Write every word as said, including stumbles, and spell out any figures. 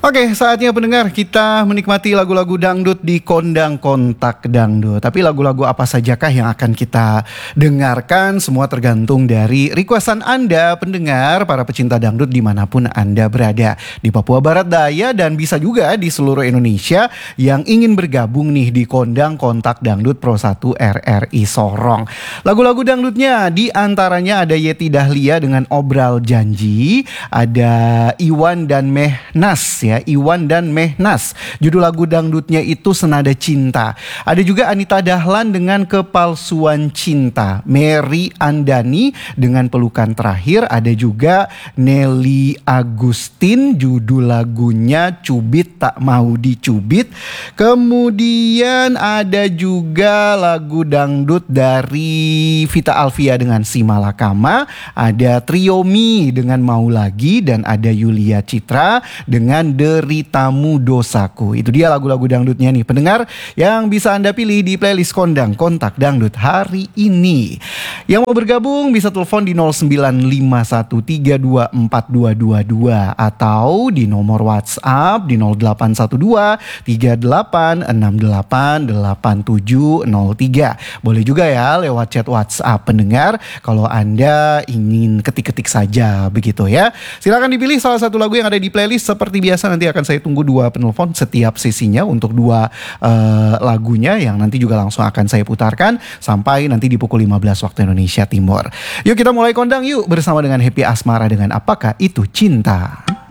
Oke, saatnya pendengar kita menikmati lagu-lagu dangdut di Kondang Kontak Dangdut. Tapi lagu-lagu apa sajakah yang akan kita dengarkan? Semua tergantung dari requestan Anda, pendengar, para pecinta dangdut dimanapun Anda berada. Di Papua Barat Daya dan bisa juga di seluruh Indonesia yang ingin bergabung nih di Kondang Kontak Dangdut Pro satu R R I Sorong. Lagu-lagu dangdutnya di antaranya ada Yeti Dahlia dengan Obral Janji, ada Iwan dan Mehnas ya, Iwan dan Mehnas. Judul lagu dangdutnya itu Senada Cinta. Ada juga Anita Dahlan dengan Kepalsuan Cinta, Mary Andani dengan Pelukan Terakhir, ada juga Nelly Agustin, judul lagunya Cubit Tak Mau Dicubit. Kemudian ada juga lagu dangdut dari Vita Alvia dengan Si Malakama, ada Triomi dengan Mau Lagi, dan ada Yulia Citra dengan Deritamu Dosaku. Itu dia lagu-lagu dangdutnya nih pendengar yang bisa Anda pilih di playlist Kondang Kontak Dangdut hari ini. Yang mau bergabung bisa telepon di nol sembilan lima satu tiga dua empat dua dua dua atau di nomor WhatsApp di nol delapan satu dua tiga delapan enam delapan delapan tujuh nol tiga. Boleh juga ya lewat chat WhatsApp pendengar kalau Anda ingin ketik-ketik saja begitu ya. Silakan dipilih salah satu lagu yang ada di playlist. Seperti biasa nanti akan saya tunggu dua penelpon setiap sesinya untuk dua uh, lagunya yang nanti juga langsung akan saya putarkan sampai nanti di pukul lima belas waktu Indonesia Timur. Yuk kita mulai kondang yuk bersama dengan Happy Asmara dengan Apakah Itu Cinta.